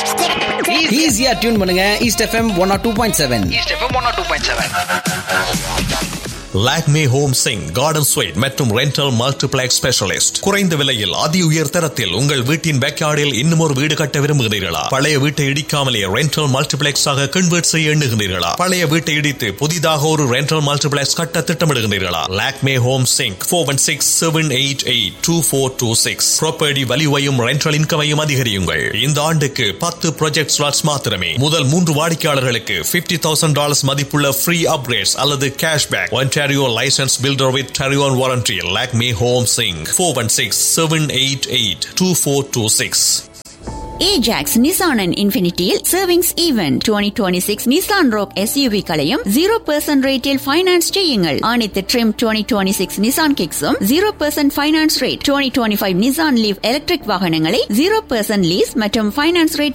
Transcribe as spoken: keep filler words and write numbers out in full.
ஈஸியா டியூன் பண்ணுங்க east FM one R two point seven. East FM one R two point seven. Lakme home Singh garden sweet மற்றும் rental multiplex specialist. குறைந்த விலையில் அதி உயர் தரத்தில் உங்கள் வீட்டின் பேக்யார்டில் இன்னும் ஒரு வீடு கட்ட விரும்புகிறீர்களா? பழைய வீட்டை இடிக்காமலே ரெண்டல் மல்டிப்ளெக்ஸ் ஆக கன்வெர்ட் செய்ய எண்ணுகிறீர்களா? பழைய வீட்டை இடித்து புதிதாக ஒரு ரெண்டல் மல்டிப்ளெக்ஸ் கட்ட திட்டமிடுகிறீர்களா? Lakme home Singh four one six seven eight eight two four two six. Property வேல்யூவையும் rental இன்கமையும் அதிகரியுங்கள். இந்த ஆண்டுக்கு பத்து ப்ராஜெக்ட் ஸ்லாட்ஸ் மாத்திரமே. முதல் மூன்று வாடிக்கையாளர்களுக்கு பிப்டி தௌசண்ட் டாலர்ஸ் மதிப்புள்ள ஃப்ரீ அப்கிரேட்ஸ் அல்லது cashback. Ontario licensed builder with Ontario warranty. Lakme Home Singh four one six seven eight eight two four two six. Ajax Nissan and Infinityயில் savings event twenty twenty-six Nissan Rogue S U V களையும் zero percent ரேட்டில் finance செய்யுங்கள். அனைத்து trim twenty twenty-six Nissan Kicks-உம் zero percent finance rate. twenty twenty-five Nissan Leaf electric வாகனங்களை zero percent lease மற்றும் finance rate